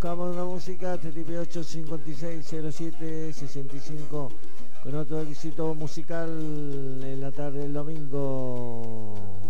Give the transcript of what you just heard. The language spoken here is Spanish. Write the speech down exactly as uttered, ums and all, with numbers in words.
buscamos una música, T T P ocho cincuenta y seis cero siete sesenta y cinco, con otro éxito musical en la tarde del domingo.